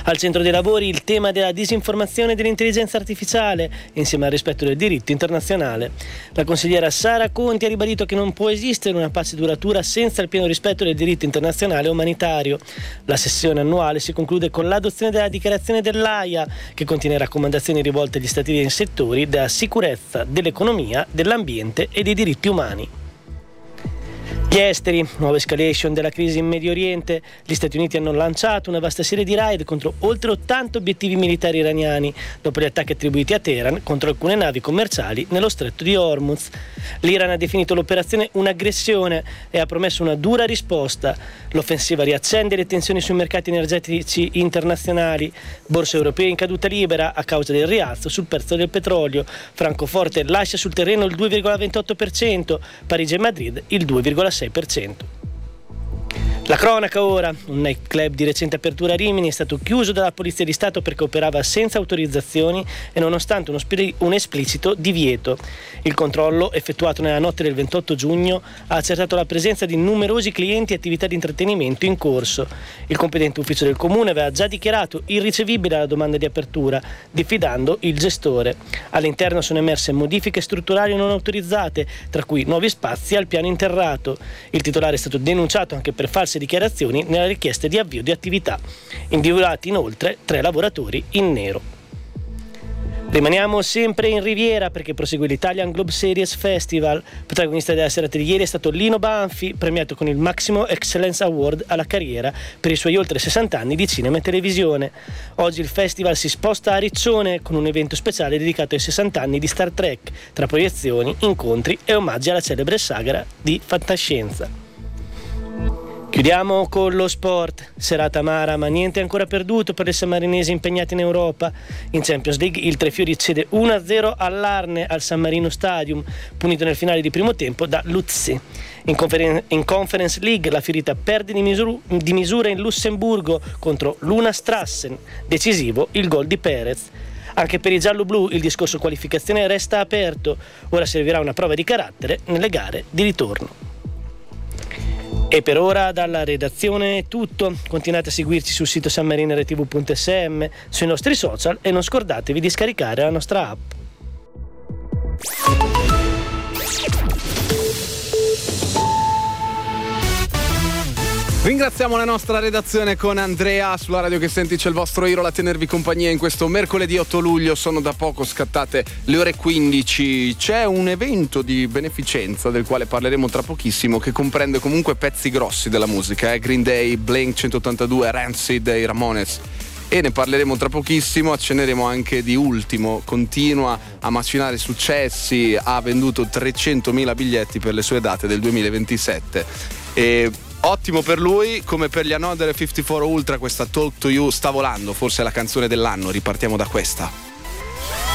Al centro dei lavori il tema della disinformazione e dell'intelligenza artificiale, insieme al rispetto del diritto internazionale. La consigliera Sara Conti ha ribadito che non può esistere una pace duratura senza il pieno rispetto del diritto internazionale e umanitario. La sessione annuale si conclude con l'adozione della dichiarazione dell'AIA, che contiene raccomandazioni rivolte agli stati in settori della sicurezza, dell'economia, dell'ambiente e dei diritti umani. Gli esteri, nuova escalation della crisi in Medio Oriente. Gli Stati Uniti hanno lanciato una vasta serie di raid contro oltre 80 obiettivi militari iraniani, dopo gli attacchi attribuiti a Teheran contro alcune navi commerciali nello stretto di Hormuz. L'Iran ha definito l'operazione un'aggressione e ha promesso una dura risposta. L'offensiva riaccende le tensioni sui mercati energetici internazionali. Borse europee in caduta libera a causa del rialzo sul prezzo del petrolio. Francoforte lascia sul terreno il 2,28%, Parigi e Madrid il 2,6%. La cronaca ora. Un nightclub di recente apertura a Rimini è stato chiuso dalla Polizia di Stato perché operava senza autorizzazioni e nonostante un esplicito divieto. Il controllo, effettuato nella notte del 28 giugno, ha accertato la presenza di numerosi clienti e attività di intrattenimento in corso. Il competente ufficio del comune aveva già dichiarato irricevibile la domanda di apertura, diffidando il gestore. All'interno sono emerse modifiche strutturali non autorizzate, tra cui nuovi spazi al piano interrato. Il titolare è stato denunciato anche per false dichiarazioni nella richiesta di avvio di attività. Individuati inoltre 3 lavoratori in nero. Rimaniamo sempre in Riviera perché prosegue l'Italian Globe Series Festival. Protagonista della serata di ieri è stato Lino Banfi, premiato con il Maximo Excellence Award alla carriera per i suoi oltre 60 anni di cinema e televisione. Oggi il festival si sposta a Riccione con un evento speciale dedicato ai 60 anni di Star Trek, tra proiezioni, incontri e omaggi alla celebre saga di fantascienza. Chiudiamo con lo sport. Serata amara, ma niente ancora perduto per le sammarinesi impegnate in Europa. In Champions League il Trefiori cede 1-0 all'Arne al San Marino Stadium, punito nel finale di primo tempo da Luzzi. In Conference League la Fiorita perde di misura in Lussemburgo contro l'Una Strassen. Decisivo il gol di Perez. Anche per i giallo-blu il discorso qualificazione resta aperto. Ora servirà una prova di carattere nelle gare di ritorno. E per ora dalla redazione è tutto. Continuate a seguirci sul sito sanmarineretv.sm, sui nostri social e non scordatevi di scaricare la nostra app. Ringraziamo la nostra redazione con Andrea. Sulla radio che senti c'è il vostro Iro a tenervi compagnia in questo mercoledì 8 luglio. Sono da poco scattate le ore 15. C'è un evento di beneficenza del quale parleremo tra pochissimo, che comprende comunque pezzi grossi della musica, Green Day, Blink 182, Rancid e i Ramones. E ne parleremo tra pochissimo. Accenneremo anche di Ultimo, continua a macinare successi, ha venduto 300.000 biglietti per le sue date del 2027 e ottimo per lui, come per gli Another 54 Ultra. Questa Talk to You sta volando, forse è la canzone dell'anno. Ripartiamo da questa.